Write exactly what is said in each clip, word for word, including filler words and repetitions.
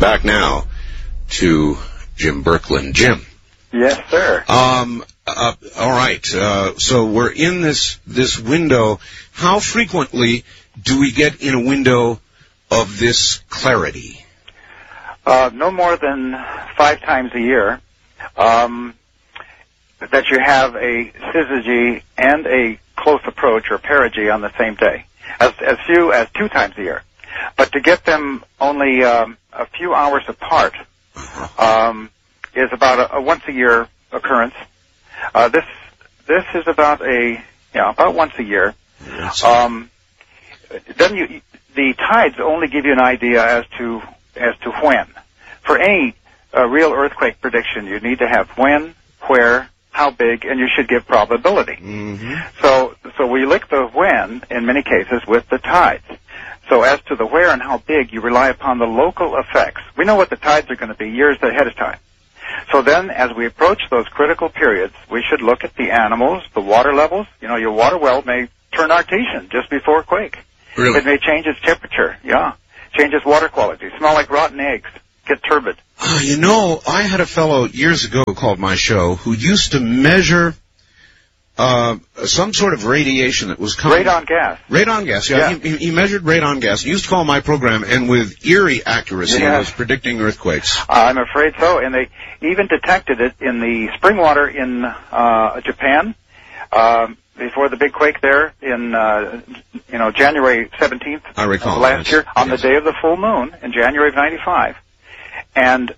back now to Jim Berkland. Jim. Yes, sir. Um, uh, all right. Uh, so we're in this this window. How frequently do we get in a window of this clarity? Uh, no more than five times a year. Um, that you have a syzygy and a close approach or perigee on the same day, as as few as two times a year. But to get them only um, a few hours apart um, is about a, a once a year occurrence. Uh, this this is about a yeah about once a year. Um, then you the tides only give you an idea as to as to when. For any uh, real earthquake prediction, you need to have when, where, how big, and you should give probability. Mm-hmm. So, so we link the when, in many cases, with the tides. So as to the where and how big, you rely upon the local effects. We know what the tides are going to be years ahead of time. So then, as we approach those critical periods, we should look at the animals, the water levels. You know, your water well may turn artesian just before a quake. Really? It may change its temperature, yeah. Change its water quality. Smell like rotten eggs. Get turbid. Uh, you know, I had a fellow years ago who called my show who used to measure uh, some sort of radiation that was coming. Radon gas. Radon gas, yeah. Yeah. He, he measured radon gas. He used to call my program, and with eerie accuracy Yeah. was predicting earthquakes. I'm afraid so. And they even detected it in the spring water in uh, Japan um, before the big quake there in, uh, you know, January seventeenth I recall. of last yes. year, on yes. the day of the full moon in January of ninety-five. And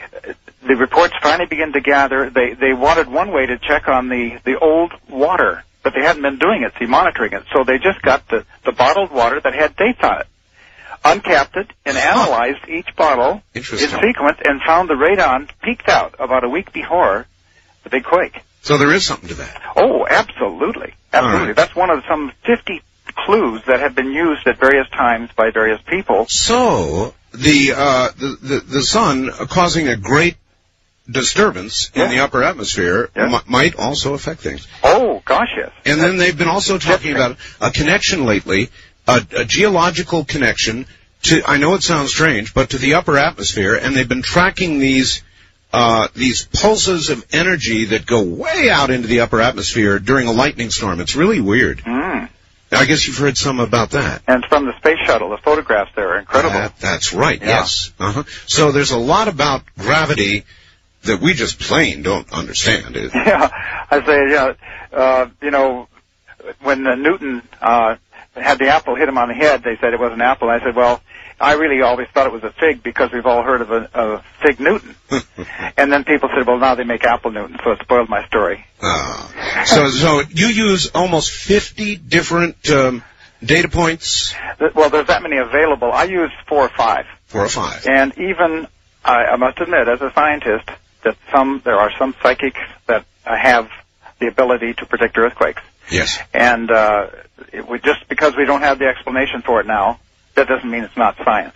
the reports finally began to gather. They they wanted one way to check on the, the old water, but they hadn't been doing it, see, monitoring it. So they just got the, the bottled water that had dates on it, uncapped it, and analyzed each bottle in sequence, and found the radon peaked out about a week before the big quake. So there is something to that. Oh, absolutely. Absolutely. Right. That's one of some fifty clues that have been used at various times by various people. So the uh, the, the the sun causing a great disturbance in Yeah. the upper atmosphere Yeah. m- might also affect things. Oh, gosh, yes. And then they've been also talking about a connection lately, a, a geological connection to, I know it sounds strange, but to the upper atmosphere, and they've been tracking these uh, these pulses of energy that go way out into the upper atmosphere during a lightning storm. It's really weird. Mm. I guess you've heard some about that. And from the space shuttle, the photographs there are incredible. That, that's right, Yeah. yes. Uh-huh. So there's a lot about gravity that we just plain don't understand. It, Yeah, I say, yeah, uh, you know, when uh, Newton uh, had the apple hit him on the head, they said it was an apple. I said, well, I really always thought it was a fig because we've all heard of a, a fig Newton. And then people said, well, now they make apple Newton, so it spoiled my story. Uh, so, so you use almost fifty different um, data points? Well, there's that many available. I use four or five. Four or five. And even, I, I must admit, as a scientist, that some there are some psychics that uh, have the ability to predict earthquakes. Yes. And uh, it, we, just because we don't have the explanation for it now, that doesn't mean it's not science.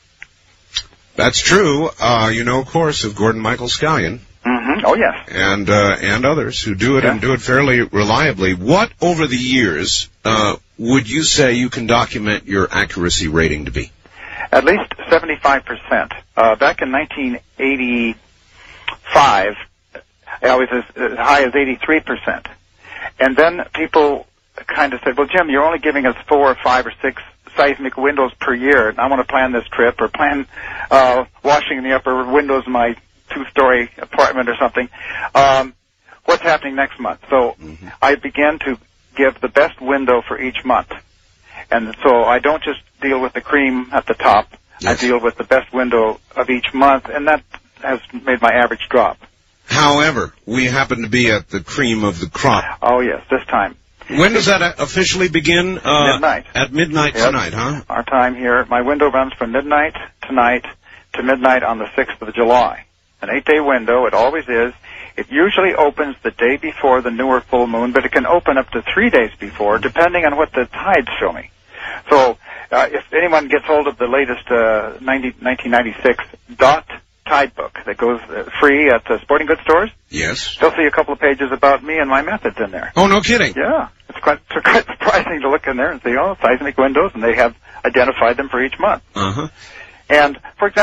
That's true. Uh, you know, of course, of Gordon Michael Scallion. Mm-hmm. Oh, yes. And uh, and others who do it Yeah. and do it fairly reliably. What, over the years, uh, would you say you can document your accuracy rating to be? At least seventy-five percent. Uh, back in nineteen eighty-five, I was as, as high as eighty-three percent. And then people kind of said, well, Jim, you're only giving us four or five or six seismic windows per year, and I want to plan this trip or plan uh, washing the upper windows of my two-story apartment or something. Um, what's happening next month? So Mm-hmm. I began to give the best window for each month. And so I don't just deal with the cream at the top. Yes. I deal with the best window of each month, and that has made my average drop. However, we happen to be at the cream of the crop. Oh, yes, this time. When does that officially begin? Uh, Midnight. At midnight Yep. tonight, huh? Our time here, my window runs from midnight tonight to midnight on the sixth of July. An eight-day window, it always is. It usually opens the day before the newer full moon, but it can open up to three days before, depending on what the tides show me. So uh, if anyone gets hold of the latest uh, nineteen ninety-six dot tide book that goes uh, free at uh, sporting goods stores, Yes. they'll see a couple of pages about me and my methods in there. Oh, no kidding. Yeah, it's quite, it's quite surprising to look in there and see, oh, seismic windows, and they have identified them for each month. Uh-huh. And, for example,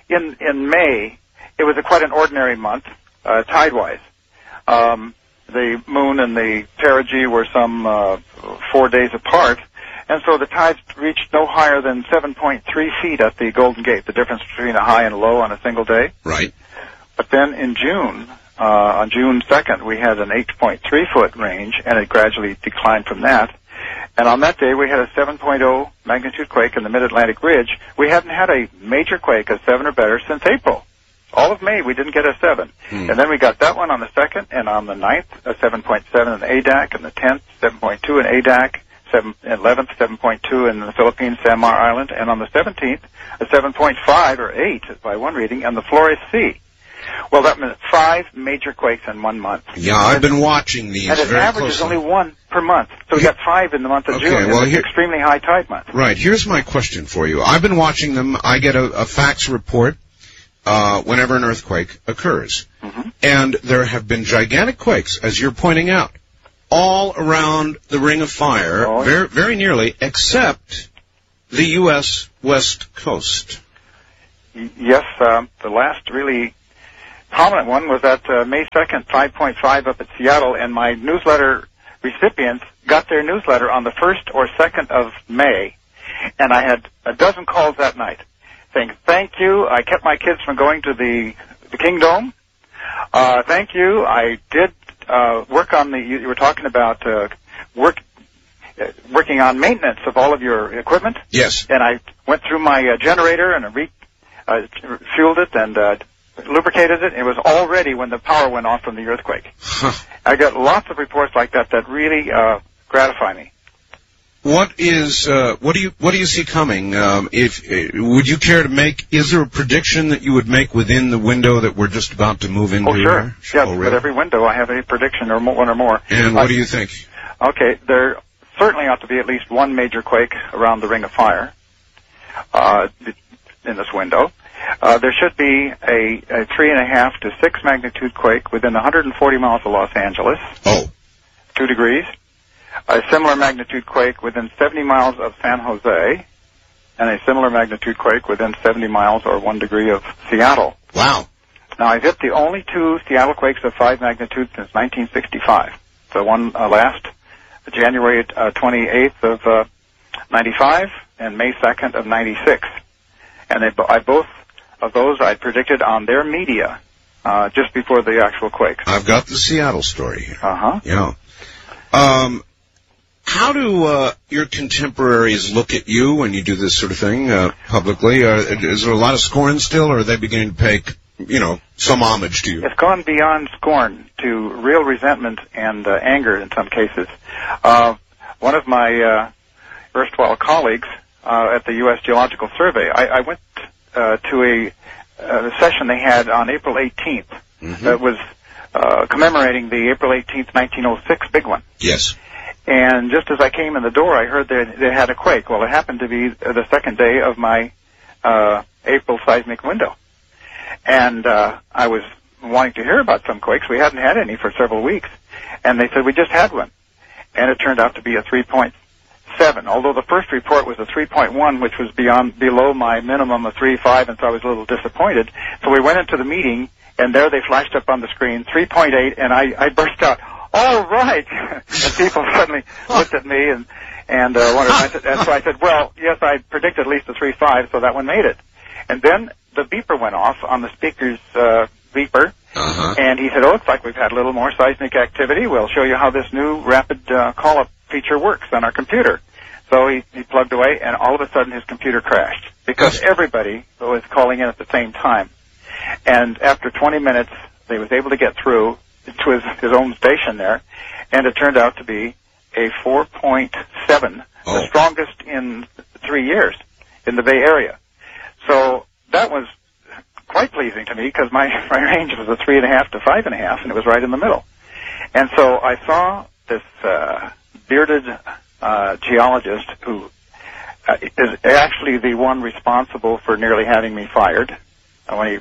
in in May, it was a, quite an ordinary month, uh, tide-wise. Um, the moon and the perigee were some uh, four days apart, and so the tides reached no higher than seven point three feet at the Golden Gate, the difference between a high and a low on a single day. Right. But then in June, uh, on June second, we had an eight point three foot range, and it gradually declined from that. And on that day, we had a seven point oh magnitude quake in the Mid-Atlantic Ridge. We hadn't had a major quake of seven or better since April. All of May, we didn't get a seven. Hmm. And then we got that one on the second, and on the ninth, a seven point seven in A D A C, and the tenth, seven point two in A D A C, seven, eleventh, seven point two in the Philippines, Samar Island, and on the seventeenth, a seven point five or eight by one reading on the Flores Sea. Well, that meant five major quakes in one month. Yeah, I've been watching these very closely. And an average is only one per month. So we got five in the month of okay, June. Well, it's an extremely high tide month. Right. Here's my question for you. I've been watching them. I get a, a fax report uh, whenever an earthquake occurs. Mm-hmm. And there have been gigantic quakes, as you're pointing out, all around the Ring of Fire, oh, very, very nearly, except the U S West Coast. Yes, uh, the last really prominent one was at uh, May second, five point five up at Seattle, and my newsletter recipients got their newsletter on the first or second of May, and I had a dozen calls that night saying, thank you, I kept my kids from going to the, the Kingdome. Uh, thank you, I did uh, work on the, you, you were talking about uh, work, uh, working on maintenance of all of your equipment. Yes. And I went through my uh, generator and I re, uh, fueled it and uh, lubricated it. It was all ready when the power went off from the earthquake. Huh. I got lots of reports like that that really uh, gratify me. What is uh, what do you what do you see coming? Um, if uh, would you care to make? Is there a prediction that you would make within the window that we're just about to move into? Oh, sure. Yes, oh, really? With every window, I have a prediction or more, one or more. And what uh, do you think? Okay, there certainly ought to be at least one major quake around the Ring of Fire uh, in this window. Uh, there should be a, a three and a half to six magnitude quake within one hundred forty miles of Los Angeles. Oh. Two degrees. A similar magnitude quake within seventy miles of San Jose, and a similar magnitude quake within seventy miles or one degree of Seattle. Wow. Now, I've hit the only two Seattle quakes of five magnitude since nineteen sixty-five. So one uh, last January uh, twenty-eighth of uh, ninety-five and May second of ninety-six. And they, I both of those I predicted on their media uh, just before the actual quake. I've got the Seattle story here. Uh-huh. Yeah. Um, how do uh, your contemporaries look at you when you do this sort of thing uh, publicly? Uh, is there a lot of scorn still, or are they beginning to pay, you know, some homage to you? It's gone beyond scorn to real resentment and uh, anger in some cases. Uh, one of my uh, erstwhile colleagues uh, at the U S Geological Survey, I, I went uh, to a, a session they had on April eighteenth mm-hmm. that was uh, commemorating the April eighteenth, nineteen oh six big one. Yes. And just as I came in the door, I heard they, they had a quake. Well, it happened to be the second day of my uh, April seismic window. And uh, I was wanting to hear about some quakes. We hadn't had any for several weeks. And they said, we just had one. And it turned out to be a three point seven, although the first report was a three point one, which was beyond below my minimum of three point five, and so I was a little disappointed. So we went into the meeting, and there they flashed up on the screen, three point eight, and I, I burst out, all right! And people suddenly looked at me and, and uh, wondered, I said, and so I said, well, yes, I predicted at least a three point five, so that one made it. And then the beeper went off on the speaker's uh, beeper, uh-huh. and he said, oh, looks like we've had a little more seismic activity. We'll show you how this new rapid uh, call-up feature works on our computer. So he, he plugged away, and all of a sudden his computer crashed because everybody was calling in at the same time. And after twenty minutes, they was able to get through to his, his own station there, and it turned out to be a four point seven, oh. the strongest in three years in the Bay Area. So that was quite pleasing to me because my, my range was a three and a half to five and a half, and it was right in the middle. And so I saw this uh, bearded uh, geologist who uh, is actually the one responsible for nearly having me fired uh, when he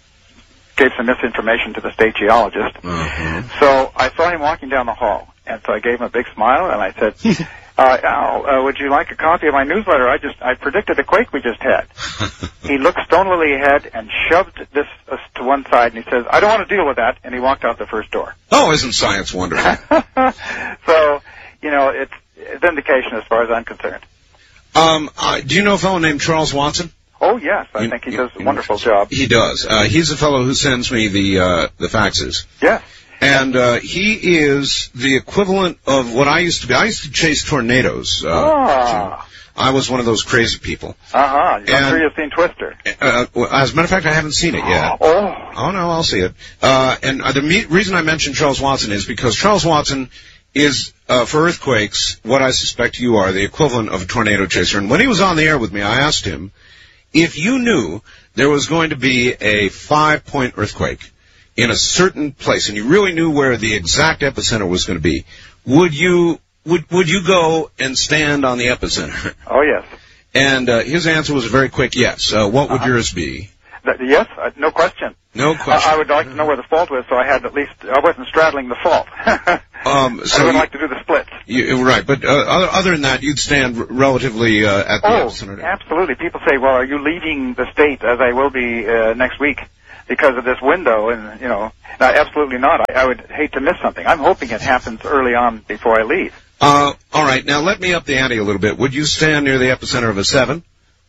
gave some misinformation to the state geologist. Mm-hmm. So I saw him walking down the hall, and so I gave him a big smile, and I said, Uh, Al, uh, would you like a copy of my newsletter? I just, I predicted a quake we just had. He looked stonily ahead and shoved this uh, to one side, and he says, I don't want to deal with that, and he walked out the first door. Oh, isn't science wonderful? So, you know, it's vindication as far as I'm concerned. Um, uh, do you know a fellow named Charles Watson? Oh, yes. I you, think he you, does a you wonderful know, job. He does. Uh, he's the fellow who sends me the, uh, the faxes. Yes. And uh, he is the equivalent of what I used to be. I used to chase tornadoes. Uh, ah. I was one of those crazy people. Uh-huh. I'm sure you've seen Twister. Uh, well, as a matter of fact, I haven't seen it yet. Oh. Oh, no, I'll see it. Uh, and uh, the me- reason I mentioned Charles Watson is because Charles Watson is, uh, for earthquakes, what I suspect you are, the equivalent of a tornado chaser. And when he was on the air with me, I asked him, if you knew there was going to be a five-point earthquake in a certain place, and you really knew where the exact epicenter was going to be, would you would would you go and stand on the epicenter? Oh, yes. And uh, his answer was a very quick yes. Uh, what would uh-huh. yours be? Th- yes, uh, no question. No question. I, I would like to know where the fault was, so I had at least, I wasn't straddling the fault. um, so I would you, like to do the splits. You, right, but uh, other, other than that, you'd stand r- relatively uh, at the oh, epicenter. Absolutely. People say, well, are you leaving the state, as I will be uh, next week, because of this window? And, you know, no, absolutely not. I, I would hate to miss something. I'm hoping it happens early on before I leave. Uh, all right. Now, let me up the ante a little bit. Would you stand near the epicenter of a seven?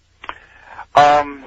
Um,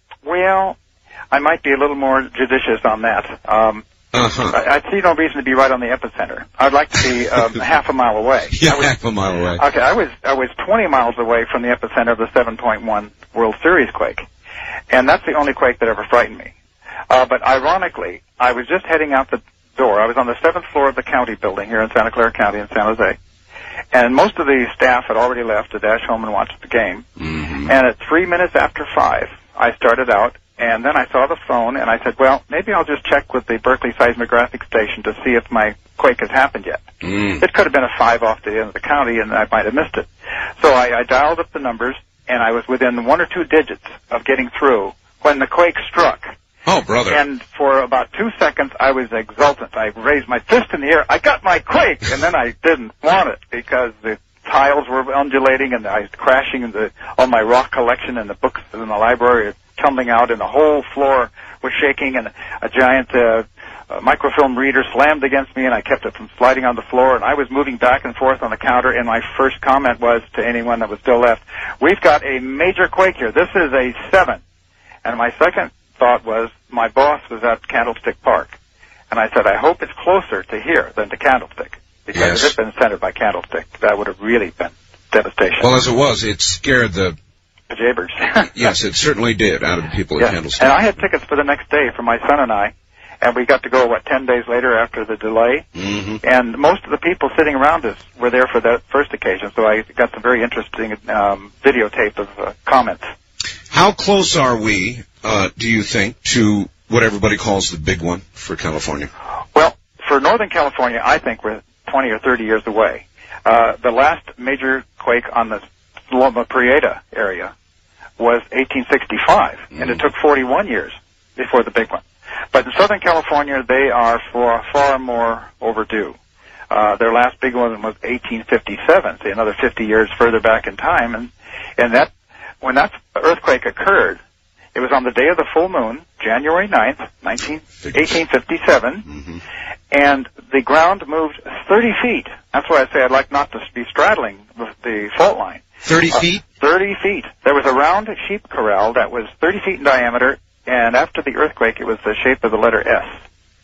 well, I might be a little more judicious on that. Um, uh-huh. I, I see no reason to be right on the epicenter. I'd like to be um, half a mile away. Yeah, was, half a mile away. Okay, I was I was twenty miles away from the epicenter of the seven point one World Series quake, and that's the only quake that ever frightened me. Uh, but ironically, I was just heading out the door. I was on the seventh floor of the county building here in Santa Clara County in San Jose. And most of the staff had already left to dash home and watch the game. Mm-hmm. And at three minutes after five, I started out, and then I saw the phone, and I said, well, maybe I'll just check with the Berkeley Seismographic Station to see if my quake has happened yet. Mm. It could have been a five off the end of the county, and I might have missed it. So I, I dialed up the numbers, and I was within one or two digits of getting through when the quake struck. Oh, brother. And for about two seconds, I was exultant. I raised my fist in the air. I got my quake! And then I didn't want it because the tiles were undulating and I was crashing into all my rock collection, and the books in the library were tumbling out, and the whole floor was shaking, and a giant uh, uh, microfilm reader slammed against me, and I kept it from sliding on the floor, and I was moving back and forth on the counter, and my first comment was to anyone that was still left, we've got a major quake here. This is a seven. And my second thought was, my boss was at Candlestick Park. And I said, I hope it's closer to here than to Candlestick. Because yes. if it had been centered by Candlestick, that would have really been devastation. Well, as it was, it scared the... The jabbers. Yes, it certainly did, out of the people yes. at Candlestick. And I had tickets for the next day for my son and I. And we got to go, what, ten days later after the delay. Mm-hmm. And most of the people sitting around us were there for that first occasion. So I got some very interesting um, videotape of uh, comments. How close are we, uh, do you think, to what everybody calls the big one for California? Well, for Northern California, I think we're twenty or thirty years away. Uh, the last major quake on the Loma Prieta area was eighteen sixty-five, mm. and it took forty-one years before the big one. But in Southern California, they are far, far more overdue. Uh, their last big one was eighteen fifty-seven, so another fifty years further back in time, and, and that, when that earthquake occurred, it was on the day of the full moon, January ninth, eighteen fifty-seven, mm-hmm. and the ground moved thirty feet. That's why I say I'd like not to be straddling the, the fault line. thirty feet? Uh, thirty feet. There was a round sheep corral that was thirty feet in diameter, and after the earthquake, it was the shape of the letter S.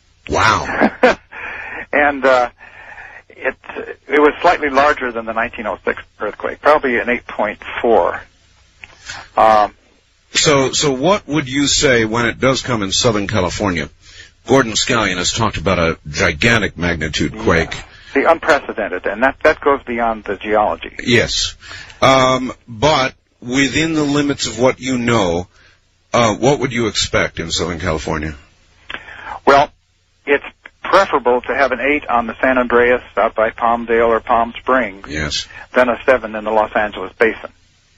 Wow. and uh, it it was slightly larger than the nineteen oh six earthquake, probably an eight point four. Um, so, so what would you say when it does come in Southern California? Gordon Scallion has talked about a gigantic magnitude quake. Yeah. The unprecedented, and that, that goes beyond the geology. Yes. Um, but within the limits of what you know, uh, what would you expect in Southern California? Well, it's preferable to have an eight on the San Andreas out by Palmdale or Palm Springs yes. than a seven in the Los Angeles Basin.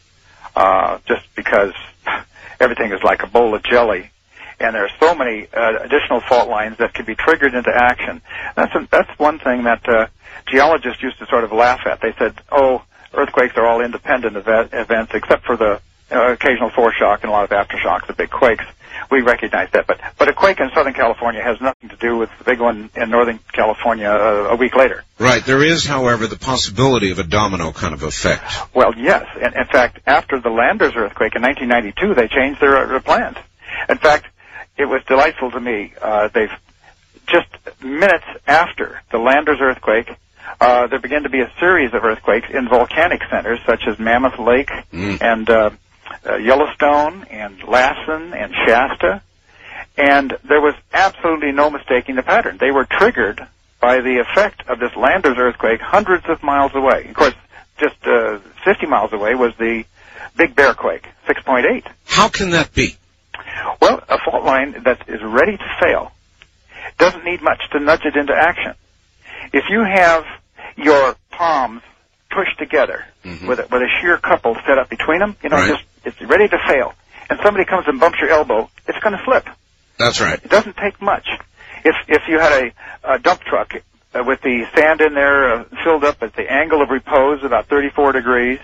Uh, just because everything is like a bowl of jelly, and there are so many uh, additional fault lines that can be triggered into action. That's a, that's one thing that uh, geologists used to sort of laugh at. They said, "Oh, earthquakes are all independent event, events, except for the uh, occasional foreshock and a lot of aftershocks, the big quakes. We recognize that. But, but a quake in Southern California has nothing to do with the big one in Northern California uh, a week later. Right. There is, however, the possibility of a domino kind of effect. Well, yes. In, in fact, after the Landers earthquake in nineteen ninety-two, they changed their, their plans. In fact, it was delightful to me. Uh, they've just minutes after the Landers earthquake, uh, there began to be a series of earthquakes in volcanic centers such as Mammoth Lake mm. and uh, uh, Yellowstone and Lassen and Shasta. And there was absolutely no mistaking the pattern. They were triggered by the effect of this Landers earthquake hundreds of miles away. Of course, just uh, fifty miles away was the Big Bear quake, six point eight. How can that be? Well, a fault line that is ready to fail doesn't need much to nudge it into action. If you have your palms pushed together mm-hmm. with, a, with a shear couple set up between them, you know, right. just it's ready to fail, and somebody comes and bumps your elbow, it's going to slip. That's right. It doesn't take much. If if you had a, a dump truck uh, with the sand in there uh, filled up at the angle of repose, about thirty-four degrees,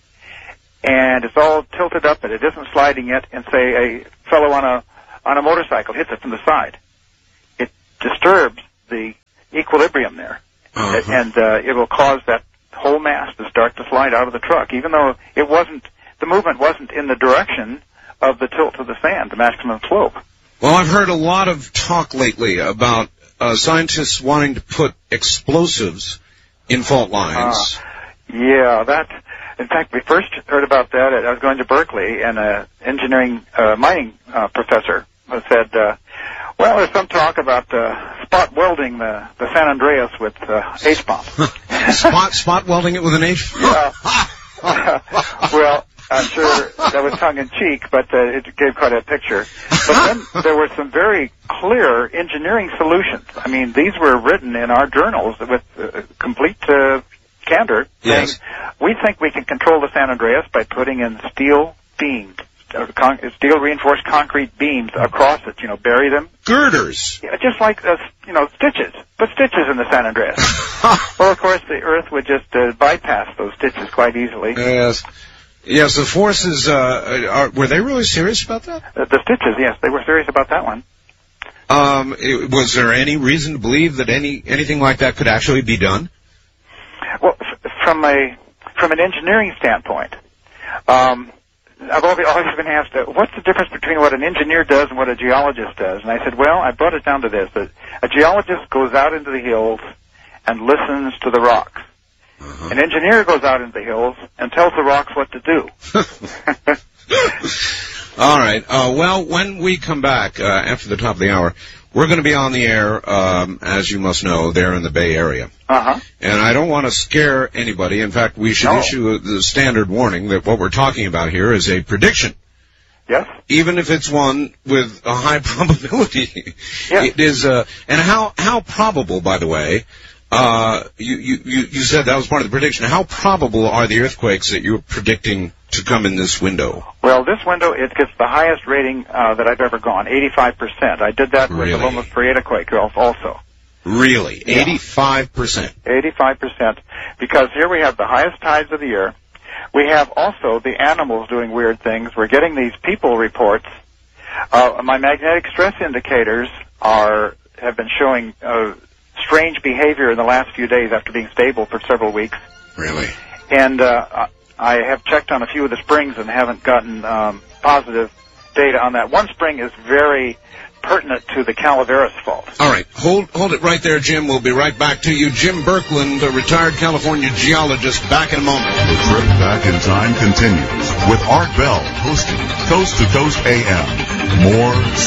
and it's all tilted up and it isn't sliding yet, and say a fellow on a on a motorcycle hits it from the side, it disturbs the equilibrium there, uh-huh. and uh, it will cause that whole mass to start to slide out of the truck, even though it wasn't the movement wasn't in the direction of the tilt of the sand, the maximum slope. Well, I've heard a lot of talk lately about uh, scientists wanting to put explosives in fault lines. Uh, yeah, that. In fact, we first heard about that. I was going to Berkeley, and an engineering uh, mining uh, professor said, uh, "Well, there's some talk about uh, spot welding the, the San Andreas with uh, H bomb." spot spot welding it with an H bomb. Yeah. Well, I'm sure that was tongue-in-cheek, but uh, it gave quite a picture. But then there were some very clear engineering solutions. I mean, these were written in our journals with uh, complete uh, candor, saying, yes. we think we can control the San Andreas by putting in steel beams, uh, con- steel-reinforced concrete beams across it, you know, bury them. Girders. Yeah, just like, uh, you know, stitches. Put stitches in the San Andreas. Well, of course, the Earth would just uh, bypass those stitches quite easily. Yes. Yes, the forces, uh, are, were they really serious about that? Uh, the stitches, yes, they were serious about that one. Um, it, was there any reason to believe that any anything like that could actually be done? Well, f- from a from an engineering standpoint, um, I've always, always been asked, uh, what's the difference between what an engineer does and what a geologist does? And I said, well, I brought it down to this, that a geologist goes out into the hills and listens to the rocks. Uh-huh. An engineer goes out into the hills and tells the rocks what to do. All right. Uh, well, when we come back uh, after the top of the hour, we're going to be on the air, um, as you must know, there in the Bay Area. Uh-huh. And I don't want to scare anybody. In fact, we should no. issue the standard warning that what we're talking about here is a prediction. Yes. Even if it's one with a high probability. Yes. It is, uh, and how, how probable, by the way, Uh, you, you, you said that was part of the prediction. How probable are the earthquakes that you're predicting to come in this window? Well, this window, it gets the highest rating uh, that I've ever gone, eighty-five percent. I did that really? with the Loma Prieta quake also. Really? Yeah. eighty-five percent? eighty-five percent. Because here we have the highest tides of the year. We have also the animals doing weird things. We're getting these people reports. Uh, my magnetic stress indicators are have been showing uh, strange behavior in the last few days after being stable for several weeks. Really? And uh, I have checked on a few of the springs and haven't gotten um, positive data on that. One spring is very pertinent to the Calaveras fault. All right. Hold hold it right there, Jim. We'll be right back to you. Jim Birkeland, a retired California geologist, back in a moment. The trip back in time continues with Art Bell hosting Coast to Coast A M. More